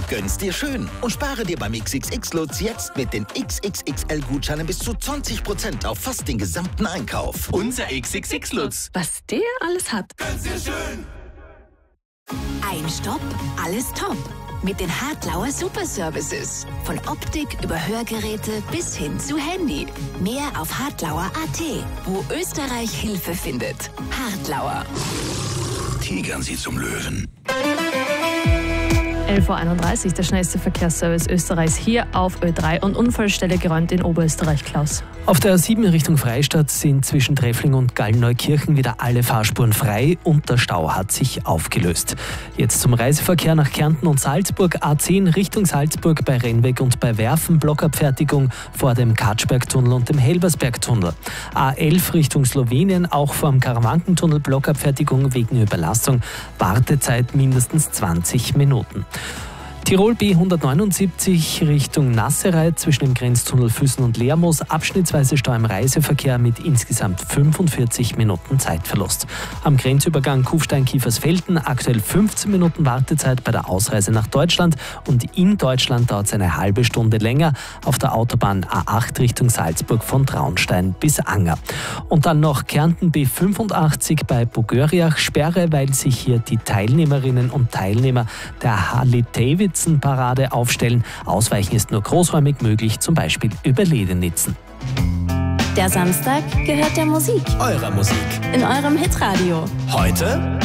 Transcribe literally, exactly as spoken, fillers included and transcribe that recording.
Gönn's dir schön und spare dir beim X X X-Lutz jetzt mit den X X X L-Gutscheinen bis zu zwanzig Prozent auf fast den gesamten Einkauf. Unser X X X-Lutz. Was der alles hat. Gönn's dir schön. Ein Stopp, alles top. Mit den Hartlauer Superservices. Von Optik über Hörgeräte bis hin zu Handy. Mehr auf hartlauer punkt at, wo Österreich Hilfe findet. Hartlauer. Tigern sie zum Löwen. elf Uhr einunddreißig, der schnellste Verkehrsservice Österreichs hier auf Ö drei und Unfallstelle geräumt in Oberösterreich. Klaus. Auf der A sieben Richtung Freistadt sind zwischen Treffling und Gallneukirchen wieder alle Fahrspuren frei und der Stau hat sich aufgelöst. Jetzt zum Reiseverkehr nach Kärnten und Salzburg. A zehn Richtung Salzburg bei Rennweg und bei Werfen, Blockabfertigung vor dem Katschbergtunnel und dem Helbersbergtunnel. A elf Richtung Slowenien, auch vor dem Karawankentunnel Blockabfertigung wegen Überlastung. Wartezeit mindestens zwanzig Minuten. Tirol B hundertneunundsiebzig Richtung Nassereit zwischen dem Grenztunnel Füssen und Lermoos, abschnittsweise Stau im Reiseverkehr mit insgesamt fünfundvierzig Minuten Zeitverlust. Am Grenzübergang Kufstein-Kiefersfelden aktuell fünfzehn Minuten Wartezeit bei der Ausreise nach Deutschland und in Deutschland dauert es eine halbe Stunde länger auf der Autobahn A acht Richtung Salzburg von Traunstein bis Anger. Und dann noch Kärnten B fünfundachtzig bei Bogöriach, Sperre, weil sich hier die Teilnehmerinnen und Teilnehmer der Harley-Davidson Parade aufstellen. Ausweichen ist nur großräumig möglich, zum Beispiel über Ledenitzen. Der Samstag gehört der Musik. Eurer Musik. In eurem Hitradio. Heute